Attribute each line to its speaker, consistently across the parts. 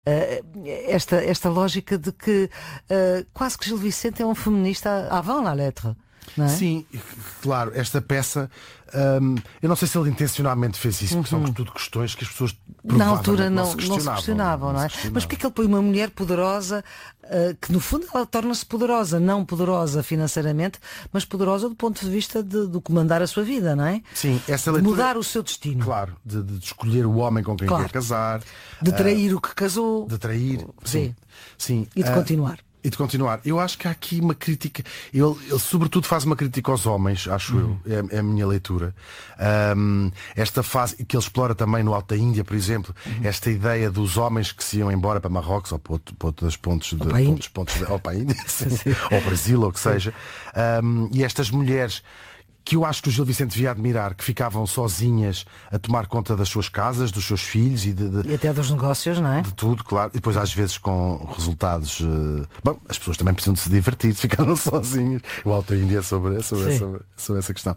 Speaker 1: esta lógica de que quase que Gil Vicente é um feminista avant la lettre. Não é?
Speaker 2: Sim, claro, esta peça, eu não sei se ele intencionalmente fez isso, porque são tudo questões que as pessoas
Speaker 1: na altura não se
Speaker 2: questionavam,
Speaker 1: não é? Mas porque é que ele põe uma mulher poderosa, que no fundo ela torna-se poderosa, não poderosa financeiramente, mas poderosa do ponto de vista de comandar a sua vida, não é?
Speaker 2: Sim, essa
Speaker 1: leitura, de mudar o seu destino.
Speaker 2: Claro, de escolher o homem com quem quer casar.
Speaker 1: De trair o que casou.
Speaker 2: De trair, sim.
Speaker 1: E de continuar.
Speaker 2: E de continuar. Eu acho que há aqui uma crítica. Ele sobretudo faz uma crítica aos homens, acho eu. É a minha leitura. Esta fase que ele explora também no Alto da Índia, por exemplo, esta ideia dos homens que se iam embora para Marrocos ou para outros pontos ou para a Índia, ou ao Brasil, ou o que seja. E estas mulheres que eu acho que o Gil Vicente devia admirar, que ficavam sozinhas a tomar conta das suas casas, dos seus filhos e
Speaker 1: até dos negócios, não é?
Speaker 2: De tudo, claro. E depois às vezes com resultados. Bom, as pessoas também precisam de se divertir, de ficar sozinhas. O Alto da Índia é sobre essa questão.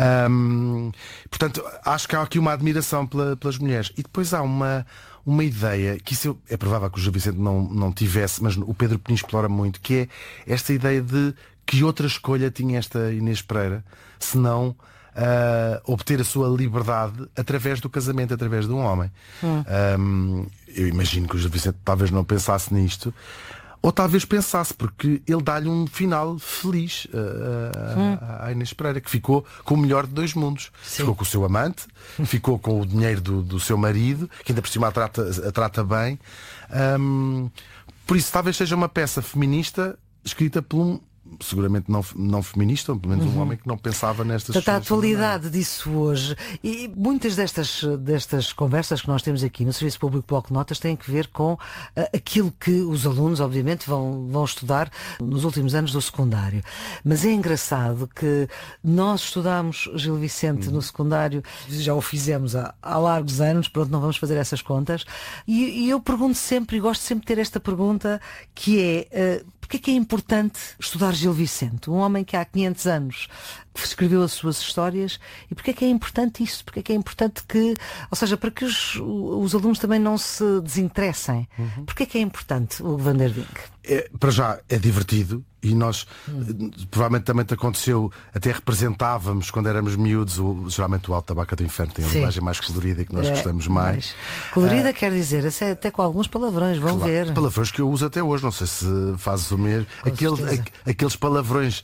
Speaker 2: Portanto, acho que há aqui uma admiração pelas mulheres. E depois há uma ideia, que isso é provável que o Gil Vicente não tivesse, mas o Pedro Penin explora muito, que é esta ideia de que outra escolha tinha esta Inês Pereira, senão obter a sua liberdade através do casamento, através de um homem. Eu imagino que o Gil Vicente talvez não pensasse nisto, ou talvez pensasse, porque ele dá-lhe um final feliz à Inês Pereira, que ficou com o melhor de dois mundos. Sim. Ficou com o seu amante, ficou com o dinheiro do seu marido, que ainda por cima a trata bem. Por isso talvez seja uma peça feminista escrita por um seguramente não feminista, ou pelo menos um homem que não pensava nestas coisas.
Speaker 1: Portanto, a atualidade disso hoje, e muitas destas conversas que nós temos aqui no Serviço Público Bloco de Notas têm que ver com aquilo que os alunos, obviamente, vão estudar nos últimos anos do secundário. Mas é engraçado que nós estudámos Gil Vicente no secundário, já o fizemos há largos anos, pronto, não vamos fazer essas contas, e eu pergunto sempre, e gosto sempre de ter esta pergunta, que é porque é que é importante estudar Gil Vicente, um homem que há 500 anos escreveu as suas histórias, e porque é que é importante isso? Porque é que é importante que, ou seja, para que os alunos também não se desinteressem, porque é que é importante o Van der Wink?
Speaker 2: Para já é divertido, e nós provavelmente também te aconteceu, até representávamos quando éramos miúdos geralmente o Alto da Vaca do Inferno tem a linguagem mais colorida e que nós gostamos mais.
Speaker 1: Colorida quer dizer, até com alguns palavrões, vão ver.
Speaker 2: Palavrões que eu uso até hoje, não sei se fazes o mesmo. Aqueles palavrões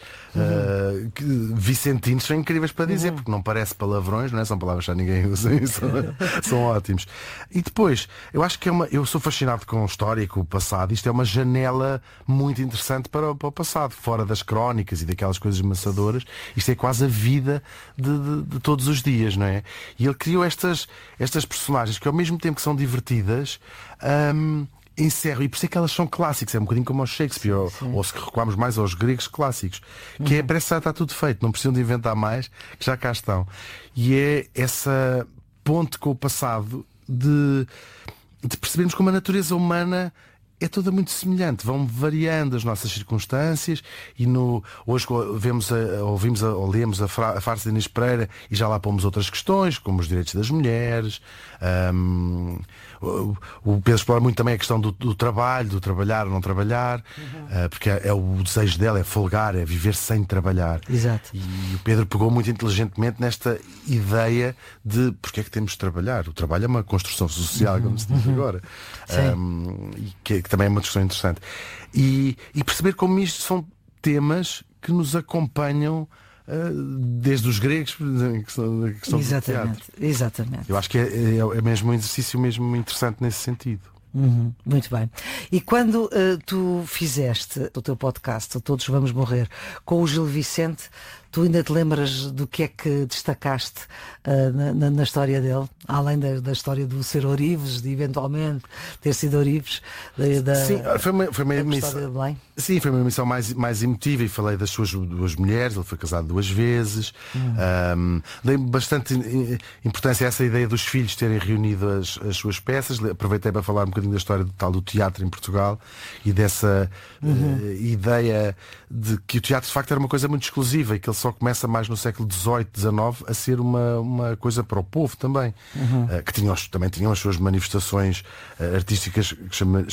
Speaker 2: vicentinos são incríveis para dizer, porque não parece palavrões, não é? São palavras que já ninguém usa e são ótimos. E depois, eu acho que eu sou fascinado com a história e com o passado. Isto é uma janela muito interessante para o passado, fora das crónicas e daquelas coisas maçadoras. Isto é quase a vida de todos os dias, não é? E ele criou estas personagens que ao mesmo tempo que são divertidas, encerram, e por isso é que elas são clássicos, é um bocadinho como aos Shakespeare, ou se recuarmos mais aos gregos clássicos, que parece que já está tudo feito, não precisam de inventar mais, que já cá estão. E é essa ponte com o passado de percebermos como a natureza humana é toda muito semelhante, vão variando as nossas circunstâncias, e hoje ouvimos ou lemos a farsa de Inês Pereira e já lá pomos outras questões, como os direitos das mulheres. O Pedro explora muito também a questão do trabalho, do trabalhar ou não trabalhar, porque o desejo dela é folgar, é viver sem trabalhar.
Speaker 1: Exato.
Speaker 2: E o Pedro pegou muito inteligentemente nesta ideia de porque é que temos de trabalhar. O trabalho é uma construção social, como se diz agora. Que também é uma discussão interessante. E perceber como isto são temas que nos acompanham desde os gregos, que são
Speaker 1: exatamente.
Speaker 2: Eu acho que é mesmo um exercício mesmo interessante nesse sentido.
Speaker 1: Muito bem. E quando tu fizeste o teu podcast, Todos Vamos Morrer, com o Gil Vicente, tu ainda te lembras do que é que destacaste na história dele? Além da história do ser Orives, de eventualmente ter sido Orives.
Speaker 2: Sim, foi uma emissão. Sim, foi uma emissão mais emotiva, e falei das suas duas mulheres. Ele foi casado 2 vezes. Dei bastante importância a essa ideia dos filhos terem reunido as suas peças. Aproveitei para falar um bocadinho da história do teatro em Portugal, e dessa ideia de que o teatro de facto era uma coisa muito exclusiva, e que ele só começa mais no século XVIII, XIX a ser uma coisa para o povo também, que também tinham as suas manifestações artísticas